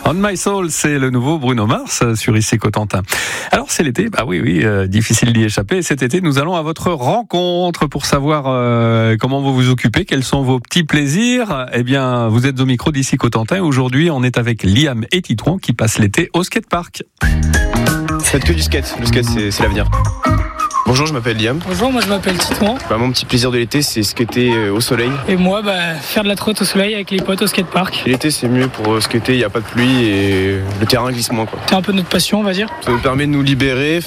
On My Soul, c'est le nouveau Bruno Mars sur ICI Cotentin. Alors c'est l'été, bah oui, difficile d'y échapper. Cet été, nous allons à votre rencontre pour savoir comment vous vous occupez, quels sont vos petits plaisirs. Eh bien, vous êtes au micro d'ICI Cotentin. Aujourd'hui, on est avec Liam et Titouan qui passent l'été au skatepark. Faites que du skate. Le skate, c'est l'avenir. Bonjour, je m'appelle Liam. Bonjour, moi je m'appelle Titouan. Mon petit plaisir de l'été, c'est skater au soleil. Et moi, faire de la trotte au soleil avec les potes au skatepark. Et l'été, c'est mieux pour skater, il n'y a pas de pluie et le terrain glisse moins, quoi. C'est un peu notre passion, on va dire. Ça nous permet de nous libérer,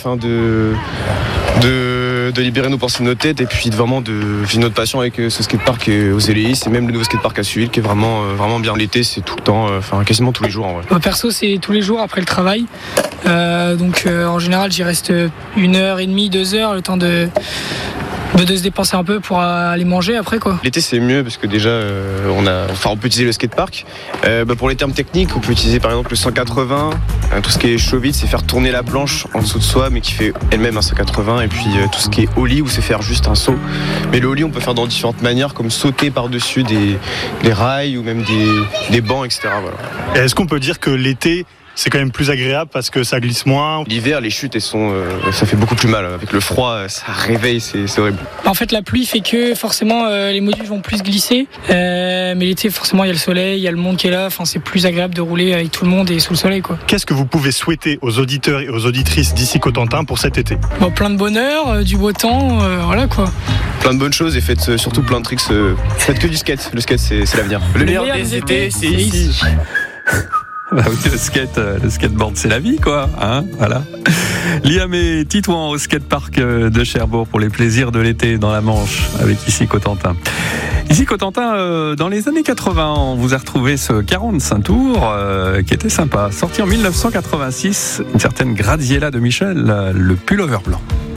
de libérer nos pensées de nos têtes et puis vraiment de vivre notre passion avec ce skatepark aux Éléis. Et même le nouveau skatepark à Suil qui est vraiment bien. L'été, c'est tout le temps, quasiment tous les jours en vrai. Perso, c'est tous les jours après le travail. En général, j'y reste 1h30, 2h, le temps de se dépenser un peu pour aller manger après, quoi. L'été c'est mieux parce que déjà on peut utiliser le skatepark. Pour les termes techniques, on peut utiliser par exemple le 180, tout ce qui est show vite, c'est faire tourner la planche en dessous de soi mais qui fait elle-même un 180, et puis tout ce qui est ollie où c'est faire juste un saut. Mais le ollie on peut faire dans différentes manières, comme sauter par-dessus des rails ou même des bancs, etc. Voilà. Et est-ce qu'on peut dire que l'été c'est quand même plus agréable parce que ça glisse moins? L'hiver, les chutes, ça fait beaucoup plus mal. Avec le froid, ça réveille, c'est horrible. En fait, la pluie fait que forcément les modules vont plus glisser. Mais l'été, forcément, il y a le soleil, il y a le monde qui est là. Enfin, c'est plus agréable de rouler avec tout le monde et sous le soleil, quoi. Qu'est-ce que vous pouvez souhaiter aux auditeurs et aux auditrices d'ICI Cotentin pour cet été? Plein de bonheur, du beau temps, voilà quoi. Plein de bonnes choses et faites surtout plein de tricks. Faites que du skate. Le skate, c'est l'avenir. Le meilleur des étés, c'est ici. Bah oui, le skateboard, c'est la vie, quoi. Voilà. Liam et Titouan au skatepark de Cherbourg pour les plaisirs de l'été dans la Manche avec ICI Cotentin. ICI Cotentin, dans les années 80, on vous a retrouvé ce 45 tours qui était sympa. Sorti en 1986, une certaine Graziella de Michel, le pullover blanc.